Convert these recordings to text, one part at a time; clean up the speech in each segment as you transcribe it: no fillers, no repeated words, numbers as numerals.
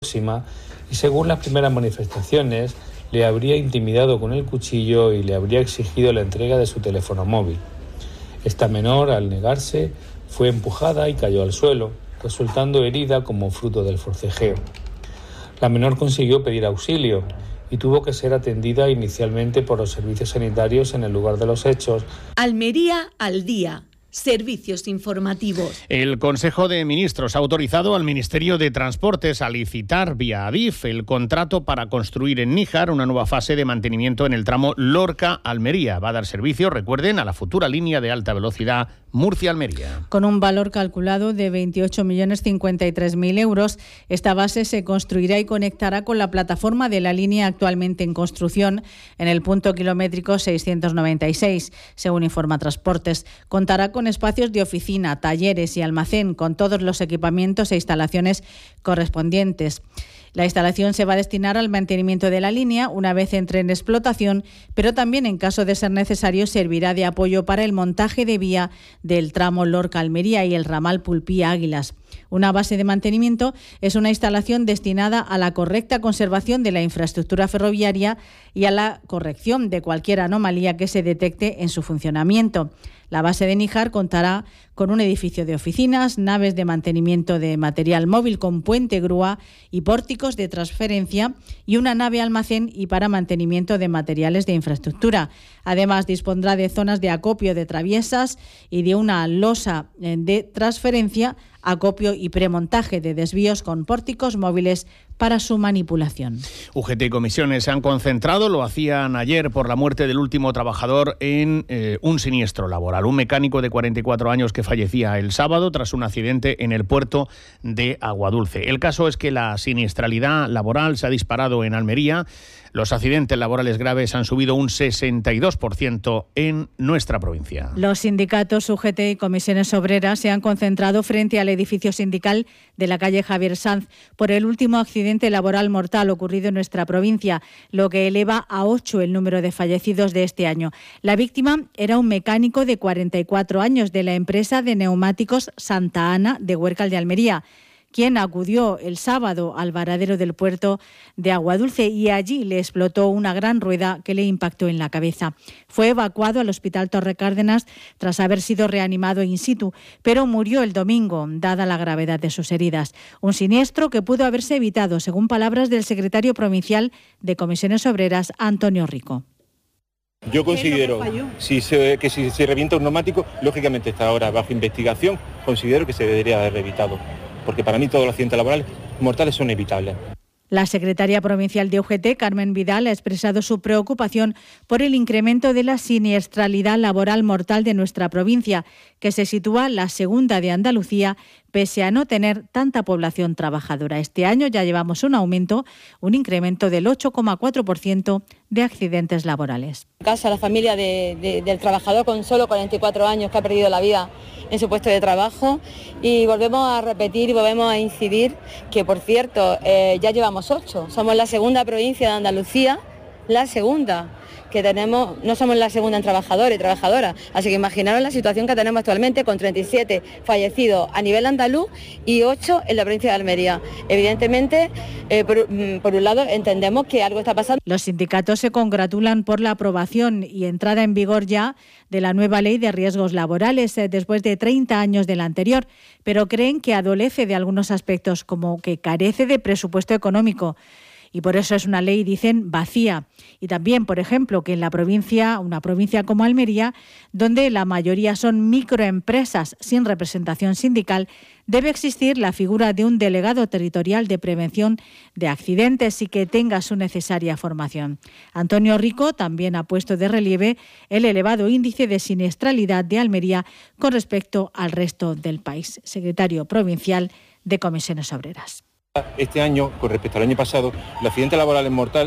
y según las primeras manifestaciones le habría intimidado con el cuchillo y le habría exigido la entrega de su teléfono móvil. Esta menor, al negarse, fue empujada y cayó al suelo, resultando herida como fruto del forcejeo. La menor consiguió pedir auxilio y tuvo que ser atendida inicialmente por los servicios sanitarios en el lugar de los hechos. Almería al día. Servicios informativos. El Consejo de Ministros ha autorizado al Ministerio de Transportes a licitar vía Adif el contrato para construir en Níjar una nueva fase de mantenimiento en el tramo Lorca-Almería. Va a dar servicio, recuerden, a la futura línea de alta velocidad Murcia-Almería. Con un valor calculado de 28.053.000 euros, esta base se construirá y conectará con la plataforma de la línea actualmente en construcción en el punto kilométrico 696, según informa Transportes. Contará con espacios de oficina, talleres y almacén, con todos los equipamientos e instalaciones correspondientes. La instalación se va a destinar al mantenimiento de la línea una vez entre en explotación, pero también, en caso de ser necesario, servirá de apoyo para el montaje de vía del tramo Lorca-Almería y el ramal Pulpí-Águilas. Una base de mantenimiento es una instalación destinada a la correcta conservación de la infraestructura ferroviaria y a la corrección de cualquier anomalía que se detecte en su funcionamiento. La base de Níjar contará con un edificio de oficinas, naves de mantenimiento de material móvil con puente grúa y pórticos de transferencia y una nave almacén y para mantenimiento de materiales de infraestructura. Además, dispondrá de zonas de acopio de traviesas y de una losa de transferencia, acopio y premontaje de desvíos con pórticos móviles para su manipulación. UGT y comisiones se han concentrado, lo hacían ayer por la muerte del último trabajador en un siniestro laboral. Un mecánico de 44 años que fallecía el sábado tras un accidente en el puerto de Aguadulce. El caso es que la siniestralidad laboral se ha disparado en Almería. Los accidentes laborales graves han subido un 62% en nuestra provincia. Los sindicatos UGT y comisiones obreras se han concentrado frente al edificio sindical de la calle Javier Sanz por el último accidente laboral mortal ocurrido en nuestra provincia, lo que eleva a 8 el número de fallecidos de este año. La víctima era un mecánico de 44 años de la empresa de neumáticos Santa Ana de Huércal de Almería, quien acudió el sábado al varadero del puerto de Aguadulce y allí le explotó una gran rueda que le impactó en la cabeza. Fue evacuado al Hospital Torre Cárdenas tras haber sido reanimado in situ, pero murió el domingo, dada la gravedad de sus heridas. Un siniestro que pudo haberse evitado, según palabras del secretario provincial de Comisiones Obreras, Antonio Rico. Yo considero que si se revienta un neumático, lógicamente está ahora bajo investigación, considero que se debería haber evitado, porque para mí todos los accidentes laborales mortales son evitables. La secretaria provincial de UGT, Carmen Vidal, ha expresado su preocupación por el incremento de la siniestralidad laboral mortal de nuestra provincia, que se sitúa la segunda de Andalucía, pese a no tener tanta población trabajadora. Este año ya llevamos un incremento del 8,4% de accidentes laborales. En caso a la familia del trabajador con solo 44 años que ha perdido la vida en su puesto de trabajo, y volvemos a repetir y volvemos a incidir que, por cierto, ya llevamos 8. Somos la segunda provincia de Andalucía, la segunda que tenemos, no somos la segunda en trabajadores y trabajadoras, así que imaginaros la situación que tenemos actualmente con 37 fallecidos a nivel andaluz y 8 en la provincia de Almería. Evidentemente, por un lado, entendemos que algo está pasando. Los sindicatos se congratulan por la aprobación y entrada en vigor ya de la nueva ley de riesgos laborales después de 30 años de la anterior, pero creen que adolece de algunos aspectos, como que carece de presupuesto económico. Y por eso es una ley, dicen, vacía. Y también, por ejemplo, que en una provincia como Almería, donde la mayoría son microempresas sin representación sindical, debe existir la figura de un delegado territorial de prevención de accidentes y que tenga su necesaria formación. Antonio Rico también ha puesto de relieve el elevado índice de siniestralidad de Almería con respecto al resto del país. Secretario provincial de Comisiones Obreras. Este año, con respecto al año pasado, un accidente laboral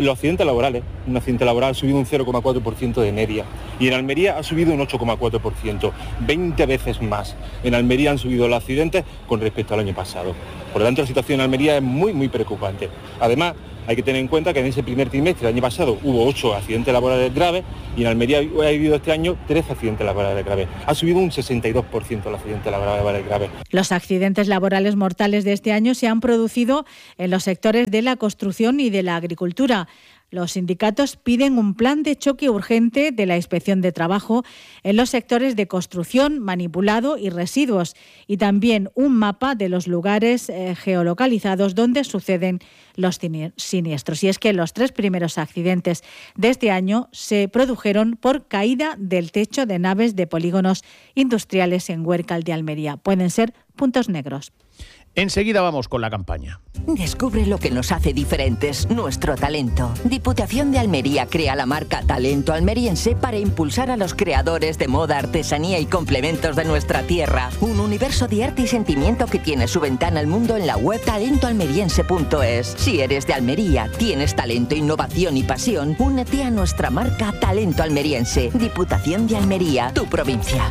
ha subido un 0,4% de media. Y en Almería ha subido un 8,4%, 20 veces más. En Almería han subido los accidentes con respecto al año pasado. Por lo tanto, la situación en Almería es muy, muy preocupante. Además, Hay que tener en cuenta que en ese primer trimestre del año pasado hubo 8 accidentes laborales graves y en Almería ha habido este año 3 accidentes laborales graves. Ha subido un 62% los accidentes laborales graves. Los accidentes laborales mortales de este año se han producido en los sectores de la construcción y de la agricultura. Los sindicatos piden un plan de choque urgente de la Inspección de Trabajo en los sectores de construcción, manipulado y residuos, y también un mapa de los lugares geolocalizados donde suceden los siniestros. Y es que los 3 primeros accidentes de este año se produjeron por caída del techo de naves de polígonos industriales en Huércal de Almería. Pueden ser puntos negros. Enseguida vamos con la campaña. Descubre lo que nos hace diferentes, nuestro talento. Diputación de Almería crea la marca Talento Almeriense para impulsar a los creadores de moda, artesanía y complementos de nuestra tierra. Un universo de arte y sentimiento que tiene su ventana al mundo en la web talentoalmeriense.es. Si eres de Almería, tienes talento, innovación y pasión, únete a nuestra marca Talento Almeriense. Diputación de Almería, tu provincia.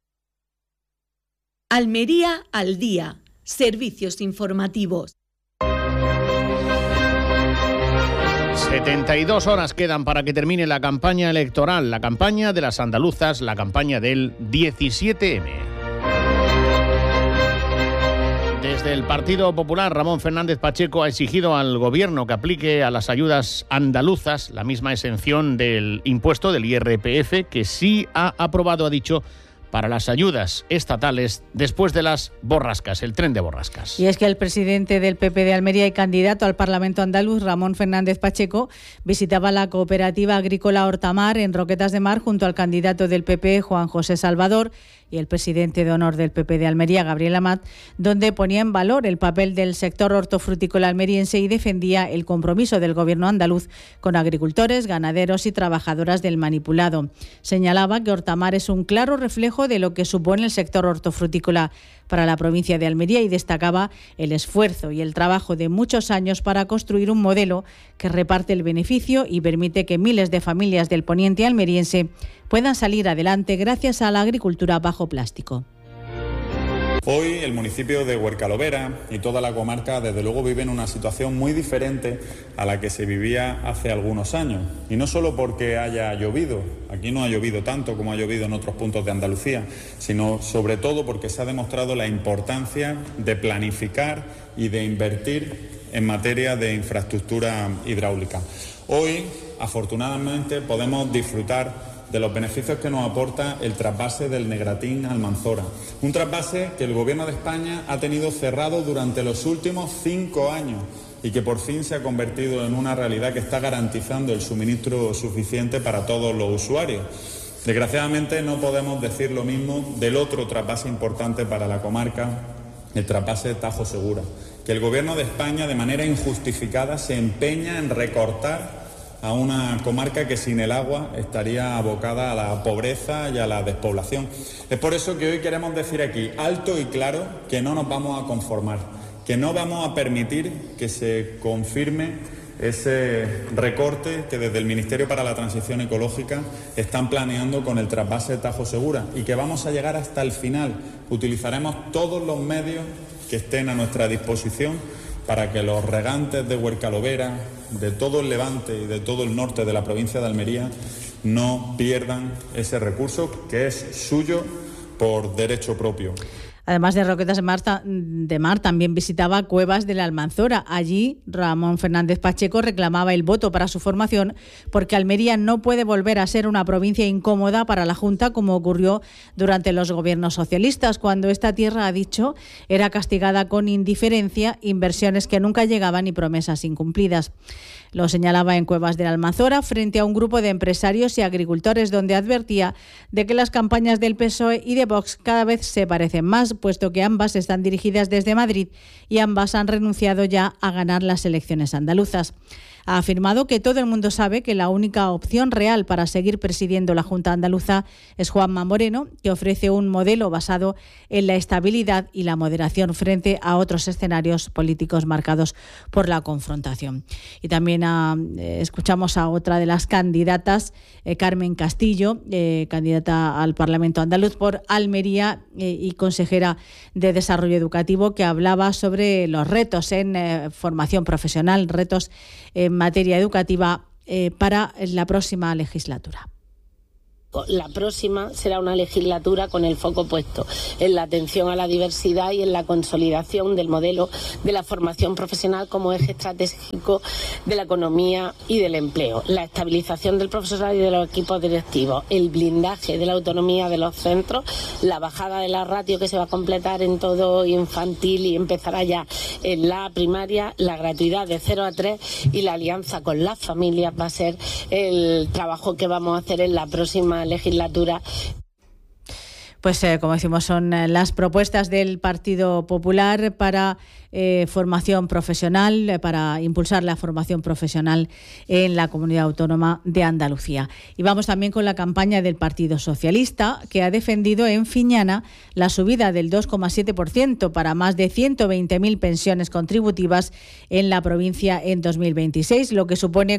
Almería al día. Servicios informativos. 72 horas quedan para que termine la campaña electoral, la campaña de las andaluzas, la campaña del 17M. Desde el Partido Popular, Ramón Fernández Pacheco ha exigido al Gobierno que aplique a las ayudas andaluzas la misma exención del impuesto del IRPF que sí ha aprobado, ha dicho, para las ayudas estatales después de las borrascas, el tren de borrascas. Y es que el presidente del PP de Almería y candidato al Parlamento andaluz, Ramón Fernández Pacheco, visitaba la cooperativa agrícola Hortamar en Roquetas de Mar junto al candidato del PP, Juan José Salvador, y el presidente de honor del PP de Almería, Gabriel Amat, donde ponía en valor el papel del sector hortofrutícola almeriense y defendía el compromiso del gobierno andaluz con agricultores, ganaderos y trabajadoras del manipulado. Señalaba que Hortamar es un claro reflejo de lo que supone el sector hortofrutícola para la provincia de Almería y destacaba el esfuerzo y el trabajo de muchos años para construir un modelo que reparte el beneficio y permite que miles de familias del poniente almeriense puedan salir adelante gracias a la agricultura bajo plástico. Hoy el municipio de Huércal y toda la comarca desde luego viven una situación muy diferente a la que se vivía hace algunos años. Y no solo porque haya llovido, aquí no ha llovido tanto como ha llovido en otros puntos de Andalucía, sino sobre todo porque se ha demostrado la importancia de planificar y de invertir en materia de infraestructura hidráulica. Hoy, afortunadamente, podemos disfrutar de los beneficios que nos aporta el trasvase del Negratín Almanzora. Un trasvase que el Gobierno de España ha tenido cerrado durante los últimos 5 años y que por fin se ha convertido en una realidad que está garantizando el suministro suficiente para todos los usuarios. Desgraciadamente no podemos decir lo mismo del otro trasvase importante para la comarca, el trasvase Tajo Segura, que el Gobierno de España de manera injustificada se empeña en recortar a una comarca que sin el agua estaría abocada a la pobreza y a la despoblación. Es por eso que hoy queremos decir aquí, alto y claro, que no nos vamos a conformar, que no vamos a permitir que se confirme ese recorte que desde el Ministerio para la Transición Ecológica están planeando con el trasvase Tajo Segura y que vamos a llegar hasta el final. Utilizaremos todos los medios que estén a nuestra disposición para que los regantes de Huércal, de todo el Levante y de todo el norte de la provincia de Almería no pierdan ese recurso que es suyo por derecho propio. Además de Roquetas de Mar, también visitaba Cuevas de la Almanzora. Allí, Ramón Fernández Pacheco reclamaba el voto para su formación porque Almería no puede volver a ser una provincia incómoda para la Junta como ocurrió durante los gobiernos socialistas, cuando esta tierra, ha dicho, era castigada con indiferencia, inversiones que nunca llegaban y promesas incumplidas. Lo señalaba en Cuevas de la Almanzora frente a un grupo de empresarios y agricultores donde advertía de que las campañas del PSOE y de Vox cada vez se parecen más, puesto que ambas están dirigidas desde Madrid y ambas han renunciado ya a ganar las elecciones andaluzas. Ha afirmado que todo el mundo sabe que la única opción real para seguir presidiendo la Junta Andaluza es Juanma Moreno, que ofrece un modelo basado en la estabilidad y la moderación frente a otros escenarios políticos marcados por la confrontación. Y también escuchamos a otra de las candidatas, Carmen Castillo, candidata al Parlamento andaluz por Almería y consejera de Desarrollo Educativo, que hablaba sobre los retos en formación profesional, retos en materia educativa para la próxima legislatura. La próxima será una legislatura con el foco puesto en la atención a la diversidad y en la consolidación del modelo de la formación profesional como eje estratégico de la economía y del empleo, la estabilización del profesorado y de los equipos directivos, el blindaje de la autonomía de los centros, la bajada de la ratio que se va a completar en todo infantil y empezará ya en la primaria, la gratuidad de 0 a 3 y la alianza con las familias va a ser el trabajo que vamos a hacer en la próxima legislatura. Pues como decimos, son las propuestas del Partido Popular para formación profesional, para impulsar la formación profesional en la Comunidad Autónoma de Andalucía. Y vamos también con la campaña del Partido Socialista, que ha defendido en Fiñana la subida del 2,7% para más de 120.000 pensiones contributivas en la provincia en 2026, lo que supone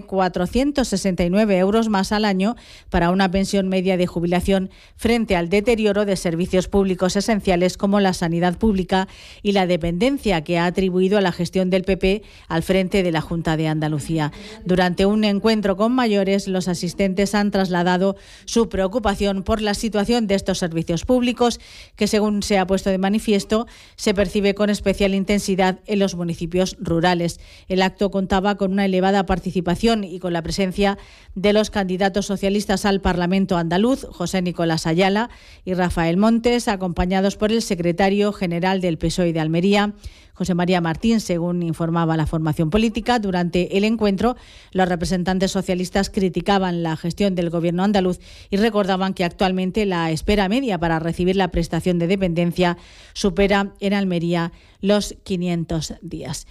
469 euros más al año para una pensión media de jubilación frente al deterioro de servicios públicos esenciales como la sanidad pública y la dependencia que ha atribuido a la gestión del PP al frente de la Junta de Andalucía. Durante un encuentro con mayores, los asistentes han trasladado su preocupación por la situación de estos servicios públicos, que según se ha puesto de manifiesto, se percibe con especial intensidad en los municipios rurales. El acto contaba con una elevada participación y con la presencia de los candidatos socialistas al Parlamento andaluz, José Nicolás Ayala y Rafael Montes, acompañados por el secretario general del PSOE de Almería, José María Martín, según informaba la formación política. Durante el encuentro, los representantes socialistas criticaban la gestión del gobierno andaluz y recordaban que actualmente la espera media para recibir la prestación de dependencia supera en Almería los 500 días.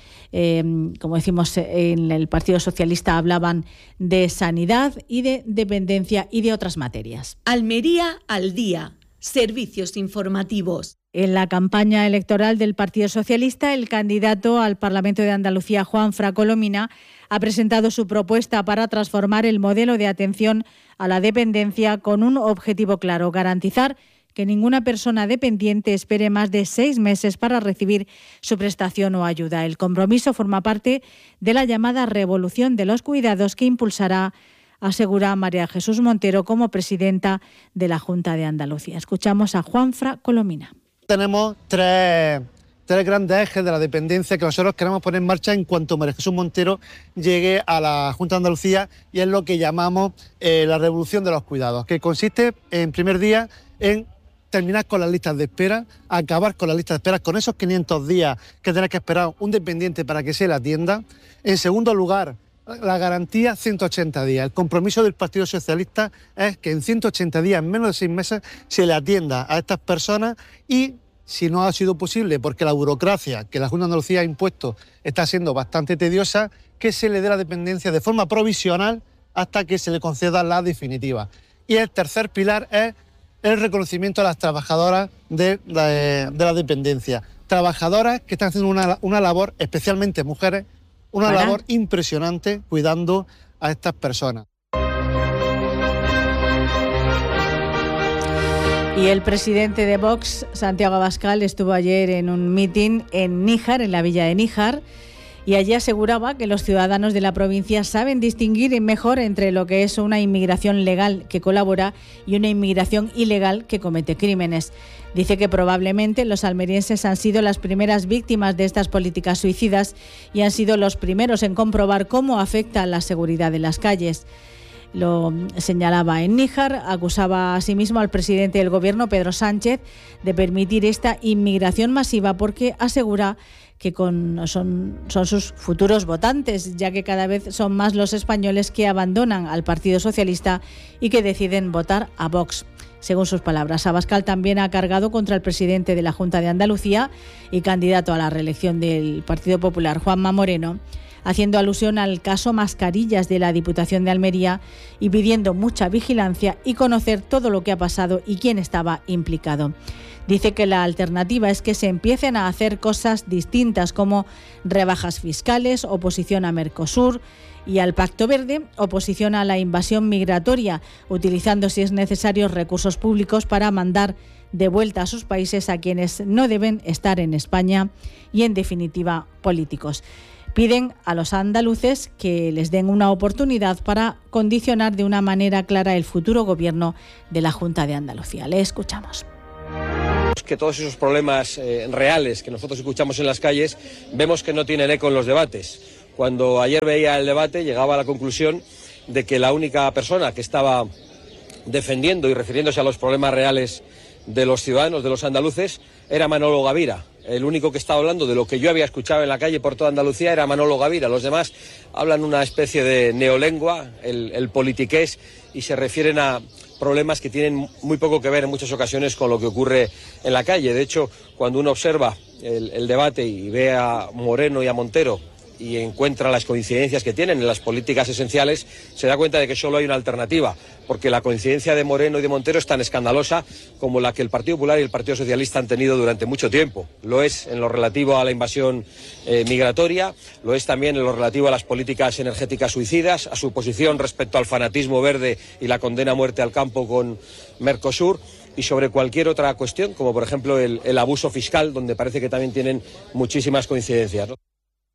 Como decimos, en el Partido Socialista hablaban de sanidad y de dependencia y de otras materias. Almería al día. Servicios informativos. En la campaña electoral del Partido Socialista, el candidato al Parlamento de Andalucía, Juanfra Colomina, ha presentado su propuesta para transformar el modelo de atención a la dependencia con un objetivo claro: garantizar que ninguna persona dependiente espere más de 6 meses para recibir su prestación o ayuda. El compromiso forma parte de la llamada revolución de los cuidados que impulsará, asegura María Jesús Montero como presidenta de la Junta de Andalucía. Escuchamos a Juanfra Colomina. Tenemos tres grandes ejes de la dependencia que nosotros queremos poner en marcha en cuanto María Jesús Montero llegue a la Junta de Andalucía, y es lo que llamamos la revolución de los cuidados, que consiste en primer día en terminar con las listas de espera, acabar con las listas de espera, con esos 500 días que tiene que esperar un dependiente para que se le atienda. En segundo lugar, la garantía 180 días. El compromiso del Partido Socialista es que en 180 días, en menos de 6 meses, se le atienda a estas personas, y si no ha sido posible porque la burocracia que la Junta de Andalucía ha impuesto está siendo bastante tediosa, que se le dé la dependencia de forma provisional hasta que se le conceda la definitiva. Y el tercer pilar es el reconocimiento a las trabajadoras de la dependencia. Trabajadoras que están haciendo una labor, especialmente mujeres, una labor impresionante cuidando a estas personas. Y el presidente de Vox, Santiago Abascal, estuvo ayer en un mitin en Níjar, en la villa de Níjar, y allí aseguraba que los ciudadanos de la provincia saben distinguir mejor entre lo que es una inmigración legal que colabora y una inmigración ilegal que comete crímenes. Dice que probablemente los almerienses han sido las primeras víctimas de estas políticas suicidas y han sido los primeros en comprobar cómo afecta la seguridad de las calles. Lo señalaba en Níjar, acusaba asimismo al presidente del Gobierno, Pedro Sánchez, de permitir esta inmigración masiva porque asegura que son sus futuros votantes, ya que cada vez son más los españoles que abandonan al Partido Socialista y que deciden votar a Vox. Según sus palabras, Abascal también ha cargado contra el presidente de la Junta de Andalucía y candidato a la reelección del Partido Popular, Juanma Moreno, haciendo alusión al caso Mascarillas de la Diputación de Almería y pidiendo mucha vigilancia y conocer todo lo que ha pasado y quién estaba implicado. Dice que la alternativa es que se empiecen a hacer cosas distintas como rebajas fiscales, oposición a Mercosur y al Pacto Verde, oposición a la invasión migratoria, utilizando si es necesario recursos públicos para mandar de vuelta a sus países a quienes no deben estar en España y, en definitiva, políticos. Piden a los andaluces que les den una oportunidad para condicionar de una manera clara el futuro gobierno de la Junta de Andalucía. Le escuchamos. Que todos esos problemas reales que nosotros escuchamos en las calles vemos que no tienen eco en los debates. Cuando ayer veía el debate llegaba a la conclusión de que la única persona que estaba defendiendo y refiriéndose a los problemas reales de los ciudadanos, de los andaluces, era Manolo Gavira. El único que estaba hablando de lo que yo había escuchado en la calle por toda Andalucía era Manolo Gavira. Los demás hablan una especie de neolengua, el politiqués, y se refieren a problemas que tienen muy poco que ver en muchas ocasiones con lo que ocurre en la calle. De hecho, cuando uno observa el debate y ve a Moreno y a Montero y encuentra las coincidencias que tienen en las políticas esenciales, se da cuenta de que solo hay una alternativa, porque la coincidencia de Moreno y de Montero es tan escandalosa como la que el Partido Popular y el Partido Socialista han tenido durante mucho tiempo. Lo es en lo relativo a la invasión migratoria, lo es también en lo relativo a las políticas energéticas suicidas, a su posición respecto al fanatismo verde y la condena a muerte al campo con Mercosur, y sobre cualquier otra cuestión, como por ejemplo el abuso fiscal, donde parece que también tienen muchísimas coincidencias, ¿no?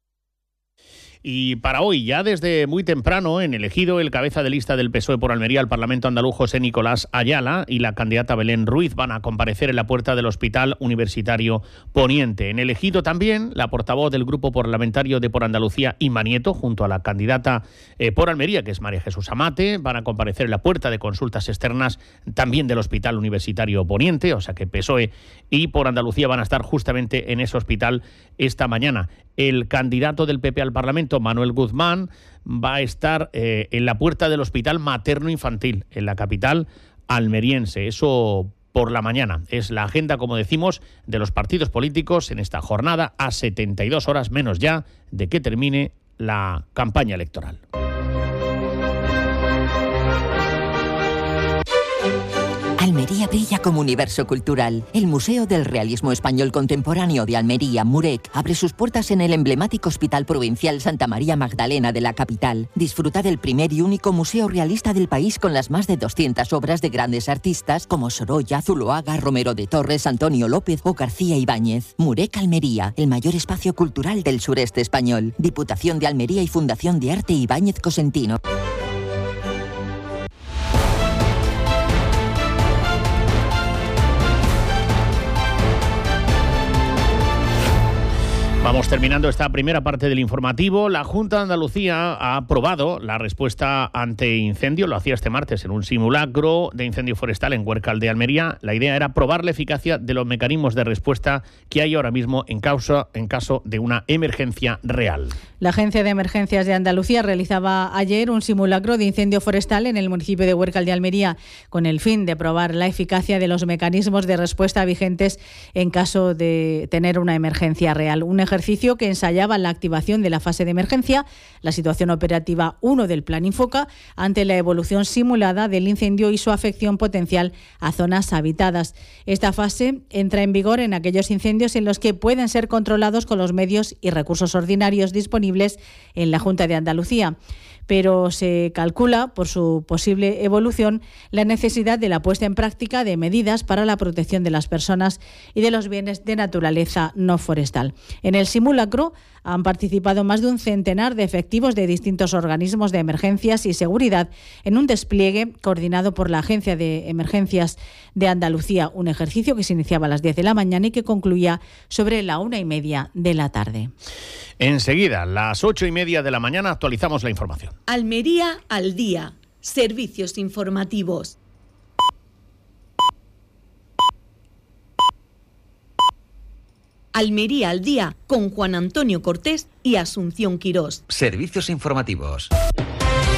Y para hoy, ya desde muy temprano, en el Ejido, el cabeza de lista del PSOE por Almería al Parlamento andaluz, José Nicolás Ayala, y la candidata Belén Ruiz van a comparecer en la puerta del Hospital Universitario Poniente. En el Ejido también, la portavoz del Grupo Parlamentario de Por Andalucía, Inma Nieto, junto a la candidata por Almería, que es María Jesús Amate, van a comparecer en la puerta de consultas externas también del Hospital Universitario Poniente, o sea que PSOE y Por Andalucía van a estar justamente en ese hospital esta mañana. El candidato del PP al Parlamento, Manuel Guzmán, va a estar en la puerta del Hospital Materno-Infantil, en la capital almeriense. Eso por la mañana. Es la agenda, como decimos, de los partidos políticos en esta jornada, a 72 horas menos ya de que termine la campaña electoral. Almería brilla como universo cultural. El Museo del Realismo Español Contemporáneo de Almería, MUREC, abre sus puertas en el emblemático Hospital Provincial Santa María Magdalena de la capital. Disfruta del primer y único museo realista del país con las más de 200 obras de grandes artistas como Sorolla, Zuloaga, Romero de Torres, Antonio López o García Ibáñez. MUREC Almería, el mayor espacio cultural del sureste español. Diputación de Almería y Fundación de Arte Ibáñez Cosentino. Vamos terminando esta primera parte del informativo. La Junta de Andalucía ha aprobado la respuesta ante incendio, lo hacía este martes en un simulacro de incendio forestal en Huércal de Almería. La idea era probar la eficacia de los mecanismos de respuesta que hay ahora mismo en caso de una emergencia real. La Agencia de Emergencias de Andalucía realizaba ayer un simulacro de incendio forestal en el municipio de Huércal de Almería con el fin de probar la eficacia de los mecanismos de respuesta vigentes en caso de tener una emergencia real. Un ejercicio que ensayaba la activación de la fase de emergencia, la situación operativa 1 del Plan Infoca, ante la evolución simulada del incendio y su afección potencial a zonas habitadas. Esta fase entra en vigor en aquellos incendios en los que pueden ser controlados con los medios y recursos ordinarios disponibles en la Junta de Andalucía, pero se calcula, por su posible evolución, la necesidad de la puesta en práctica de medidas para la protección de las personas y de los bienes de naturaleza no forestal. En el simulacro han participado más de un centenar de efectivos de distintos organismos de emergencias y seguridad en un despliegue coordinado por la Agencia de Emergencias de Andalucía, un ejercicio que se iniciaba a las 10 de la mañana y que concluía sobre la 1:30 de la tarde. Enseguida, las 8:30 de la mañana, actualizamos la información. Almería al día. Servicios informativos. Almería al día con Juan Antonio Cortés y Asunción Quirós. Servicios informativos.